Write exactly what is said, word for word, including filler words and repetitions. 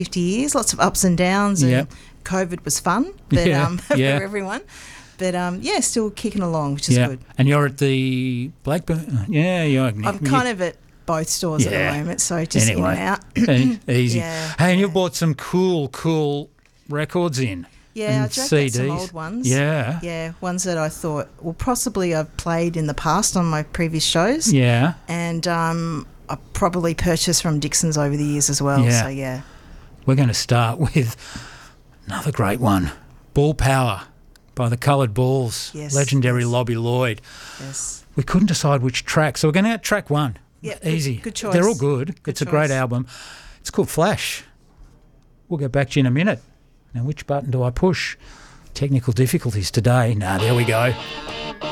fifty years, lots of ups and downs, and Yep. COVID was fun but, Yeah, um, yeah. for everyone. But, um, yeah, still kicking along, which is Yeah. good. And you're at the Blackburn? Yeah, you're. I'm kind of at both stores Yeah. at the moment, so just Anyway. in and out. E- Easy. Yeah, Hey, and yeah. you've bought some cool, cool records in. Yeah, I and dragged C out some Ds. old ones. Yeah. Yeah, ones that I thought, well, possibly I've played in the past on my previous shows. Yeah. And um, I probably purchased from Dixon's over the years as well. Yeah. So, yeah. We're going to start with another great one, Ball Power by the Coloured Balls, Yes, legendary yes. Lobby Lloyd. Yes. We couldn't decide which track, so we're going to out track one. Yeah, good- Easy. good choice. They're all good. Good it's a great choice. album. It's called Flash. We'll get back to you in a minute. Now, which button do I push? Technical difficulties today. Nah, there we go.